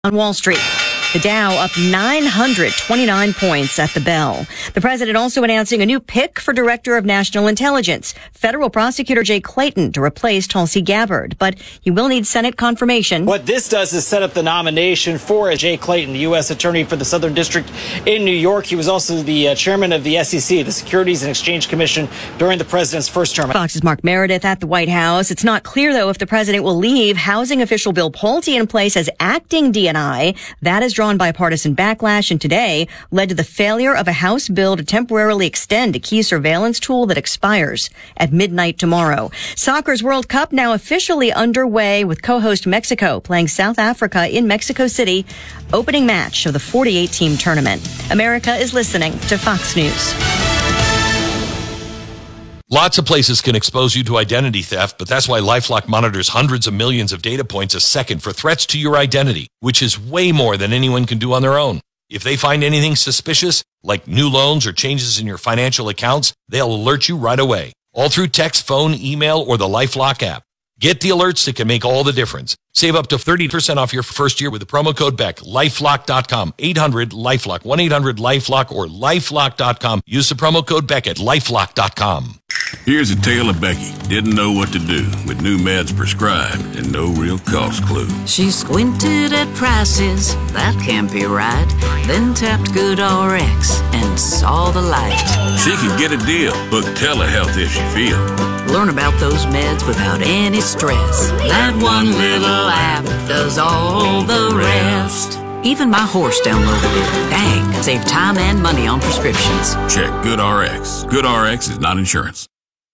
On Wall Street, the Dow up 929 points at the bell. The president also announcing a new pick for Director of National Intelligence, federal prosecutor Jay Clayton, to replace Tulsi Gabbard. But he will need Senate confirmation. What this does is set up the nomination for Jay Clayton, the U.S. Attorney for the Southern District in New York. He was also the chairman of the SEC, the Securities and Exchange Commission, during the president's first term. Fox's Mark Meredith at the White House. It's not clear, though, if the president will leave housing official Bill Pulte in place as acting DNI. That is drawn bipartisan backlash, and today led to the failure of a House bill to temporarily extend a key surveillance tool that expires at midnight tomorrow. Soccer's World Cup now officially underway, with co-host Mexico playing South Africa in Mexico City, opening match of the 48-team tournament. America is listening to Fox News. Lots of places can expose you to identity theft, but that's why LifeLock monitors hundreds of millions of data points a second for threats to your identity, which is way more than anyone can do on their own. If they find anything suspicious, like new loans or changes in your financial accounts, they'll alert you right away, all through text, phone, email, or the LifeLock app. Get the alerts that can make all the difference. Save up to 30% off your first year with the promo code BECK. LifeLock.com, 800-LifeLock, 1-800-LifeLock, or LifeLock.com. Use the promo code BECK at LifeLock.com. Here's a tale of Becky. Didn't know what to do with new meds prescribed and no real cost clue. She squinted at prices, that can't be right. Then tapped GoodRx and saw the light. She could get a deal. Book telehealth if she feels. Learn about those meds without any stress. That one little app does all the rest. Even my horse downloaded it. Dang, save time and money on prescriptions. Check GoodRx. GoodRx is not insurance.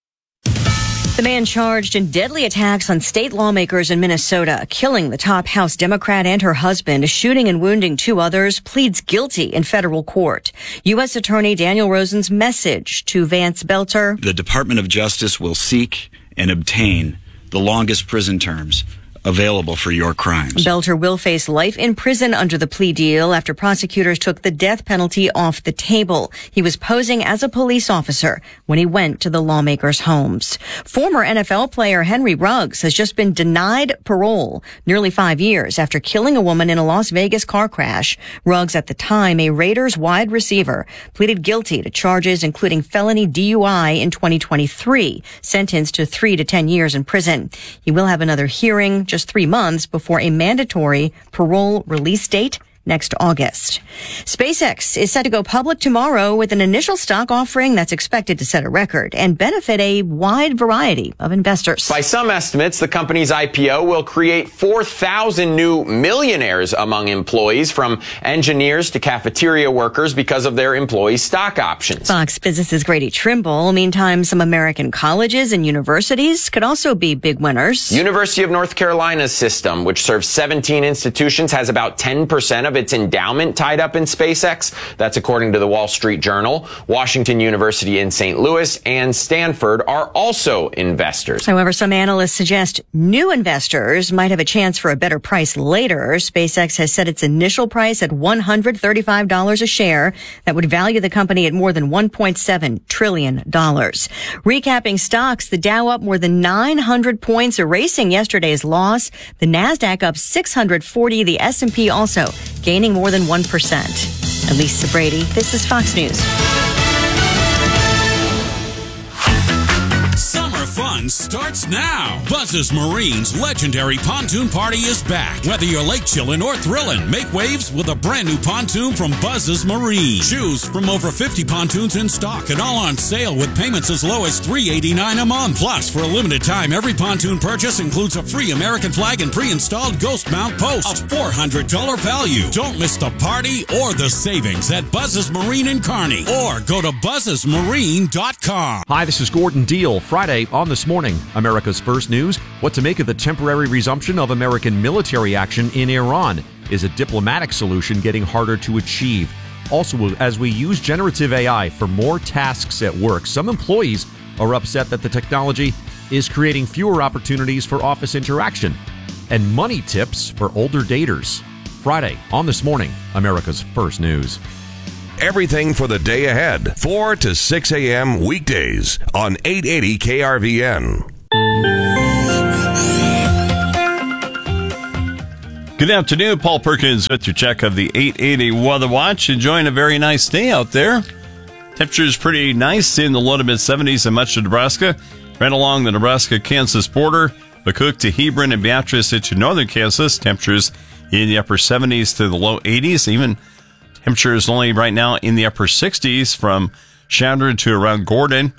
The man charged in deadly attacks on state lawmakers in Minnesota, killing the top House Democrat and her husband, shooting and wounding two others, pleads guilty in federal court. U.S. Attorney Daniel Rosen's message to Vance Belter. The Department of Justice will seek and obtain the longest prison terms available for your crimes. Belter will face life in prison under the plea deal after prosecutors took the death penalty off the table. He was posing as a police officer when he went to the lawmakers' homes. Former NFL player Henry Ruggs has just been denied parole nearly 5 years after killing a woman in a Las Vegas car crash. Ruggs, at the time a Raiders wide receiver, pleaded guilty to charges including felony DUI in 2023, sentenced to 3 to 10 years in prison. He will have another hearing just 3 months before a mandatory parole release date next August. SpaceX is set to go public tomorrow with an initial stock offering that's expected to set a record and benefit a wide variety of investors. By some estimates, the company's IPO will create 4,000 new millionaires among employees, from engineers to cafeteria workers, because of their employee stock options. Fox Business's Grady Trimble. Meantime, some American colleges and universities could also be big winners. University of North Carolina's system, which serves 17 institutions, has about 10% of its endowment tied up in SpaceX. That's according to the Wall Street Journal. Washington University in St. Louis and Stanford are also investors. However, some analysts suggest new investors might have a chance for a better price later. SpaceX has set its initial price at $135 a share. That would value the company at more than $1.7 trillion. Recapping stocks, the Dow up more than 900 points, erasing yesterday's loss. The NASDAQ up 640, the S&P also gaining more than 1%. Elisa Brady, this is Fox News. Summer fun starts now. Buzz's Marine's legendary pontoon party is back. Whether you're lake chillin' or thrillin', make waves with a brand new pontoon from Buzz's Marine. Choose from over 50 pontoons in stock and all on sale with payments as low as $389 a month. Plus, for a limited time, every pontoon purchase includes a free American flag and pre-installed ghost mount post. A $400 value. Don't miss the party or the savings at Buzz's Marine in Kearney, or go to buzzesmarine.com. Hi, this is Gordon Deal. Friday on This Morning, America's First News. What to make of the temporary resumption of American military action in Iran? Is a diplomatic solution getting harder to achieve? Also, as we use generative AI for more tasks at work, some employees are upset that the technology is creating fewer opportunities for office interaction. And money tips for older daters. Friday on This Morning, America's First News. Everything for the day ahead, 4 to 6 a.m. weekdays on 880 KRVN. Good afternoon, Paul Perkins with your check of the 880 Weather Watch. Enjoying a very nice day out there. Temperature is pretty nice in the low to mid 70s in much of Nebraska. Right along the Nebraska-Kansas border, McCook to Hebron and Beatrice into northern Kansas. Temperatures in the upper 70s to the low 80s. Even temperatures only right now in the upper 60s from Chadron to around Gordon.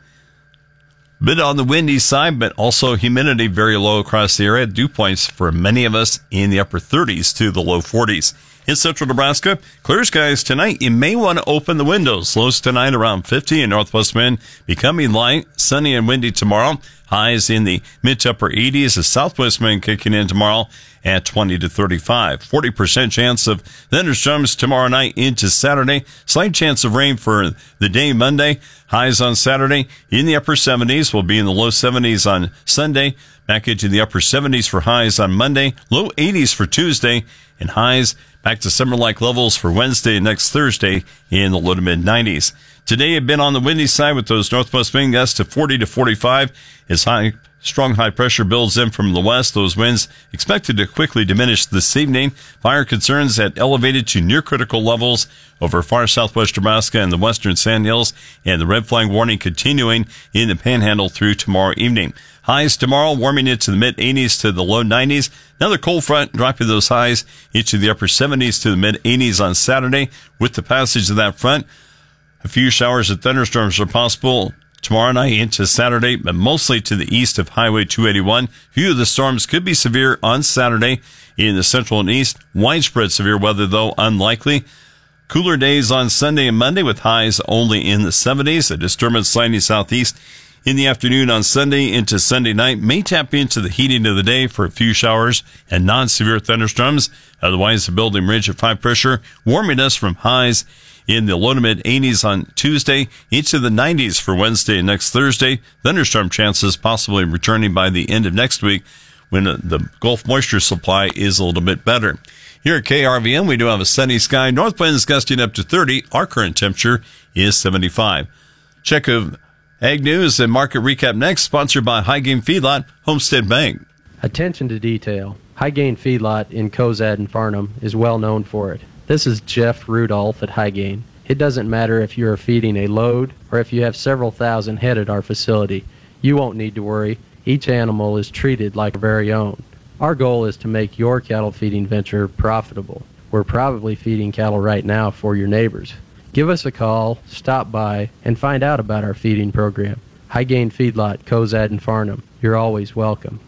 Bit on the windy side, but also humidity very low across the area. Dew points for many of us in the upper 30s to the low 40s. In central Nebraska, clear skies tonight. You may want to open the windows. Lows tonight around 50 and northwest wind becoming light. Sunny and windy tomorrow. Highs in the mid to upper 80s. The southwest wind kicking in tomorrow at 20 to 35. 40% chance of thunderstorms tomorrow night into Saturday. Slight chance of rain for the day Monday. Highs on Saturday in the upper 70s. Will be in the low 70s on Sunday. Back into the upper 70s for highs on Monday. Low 80s for Tuesday. And highs back to summer-like levels for Wednesday and next Thursday in the low to mid-90s. Today had been on the windy side with those northwest wind gusts to 40 to 45 as strong high pressure builds in from the west. Those winds expected to quickly diminish this evening. Fire concerns had elevated to near critical levels over far southwest Nebraska and the western Sand Hills, and the red flag warning continuing in the Panhandle through tomorrow evening. Highs tomorrow warming into the mid-80s to the low 90s. Another cold front dropping those highs into the upper 70s to the mid-80s on Saturday. With the passage of that front, a few showers and thunderstorms are possible tomorrow night into Saturday, but mostly to the east of Highway 281. Few of the storms could be severe on Saturday in the central and east. Widespread severe weather, though, unlikely. Cooler days on Sunday and Monday with highs only in the 70s. A disturbance sliding southeast in the afternoon on Sunday into Sunday night may tap into the heating of the day for a few showers and non-severe thunderstorms. Otherwise, the building ridge of high pressure warming us from highs in the low to mid 80s on Tuesday into the 90s for Wednesday and next Thursday. Thunderstorm chances possibly returning by the end of next week when the Gulf moisture supply is a little bit better. Here at KRVN, we do have a sunny sky. North winds gusting up to 30. Our current temperature is 75. Check of Ag News and Market Recap next, sponsored by High Gain Feedlot, Homestead Bank. Attention to detail. High Gain Feedlot in Cozad and Farnham is well known for it. This is Jeff Rudolph at High Gain. It doesn't matter if you are feeding a load or if you have several thousand head at our facility. You won't need to worry. Each animal is treated like our very own. Our goal is to make your cattle feeding venture profitable. We're probably feeding cattle right now for your neighbors. Give us a call, stop by, and find out about our feeding program. High Gain Feedlot, Cozad and Farnham. You're always welcome.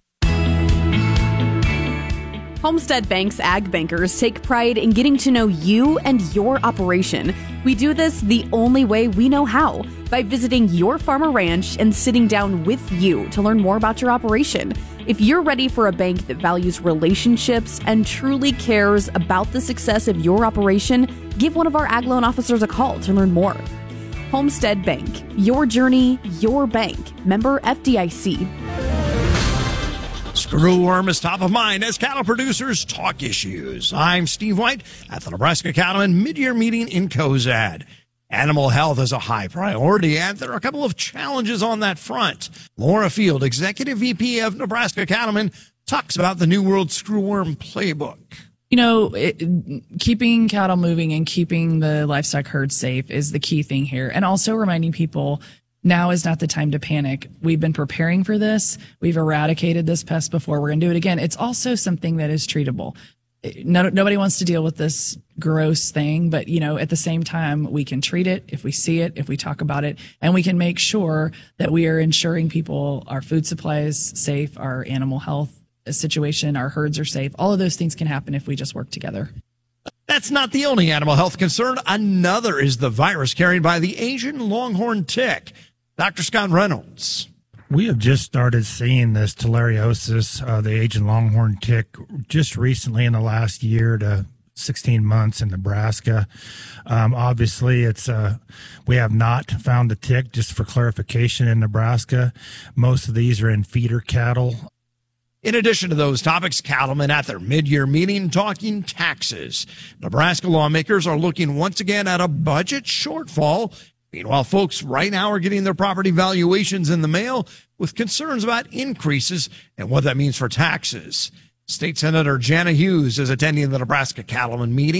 Homestead Bank's Ag Bankers take pride in getting to know you and your operation. We do this the only way we know how, by visiting your farm or ranch and sitting down with you to learn more about your operation. If you're ready for a bank that values relationships and truly cares about the success of your operation, give one of our Ag Loan officers a call to learn more. Homestead Bank, your journey, your bank. Member FDIC. Screwworm is top of mind as cattle producers talk issues. I'm Steve White at the Nebraska Cattlemen mid-year meeting in Cozad. Animal health is a high priority, and there are a couple of challenges on that front. Laura Field, Executive VP of Nebraska Cattlemen, talks about the New World Screwworm Playbook. You know, keeping cattle moving and keeping the livestock herd safe is the key thing here. And also reminding people now is not the time to panic. We've been preparing for this. We've eradicated this pest before. We're going to do it again. It's also something that is treatable. Nobody wants to deal with this gross thing, but, you know, at the same time, we can treat it if we see it, if we talk about it, and we can make sure that we are ensuring people, our food supply is safe, our animal health situation, our herds are safe. All of those things can happen if we just work together. That's not the only animal health concern. Another is the virus carried by the Asian longhorn tick. Dr. Scott Reynolds. We have just started seeing this tulariosis, the Asian longhorn tick, just recently in the last year to 16 months in Nebraska. Obviously, we have not found the tick, just for clarification, in Nebraska. Most of these are in feeder cattle. In addition to those topics, cattlemen at their mid-year meeting talking taxes. Nebraska lawmakers are looking once again at a budget shortfall. Meanwhile, folks right now are getting their property valuations in the mail with concerns about increases and what that means for taxes. State Senator Jana Hughes is attending the Nebraska Cattlemen meeting.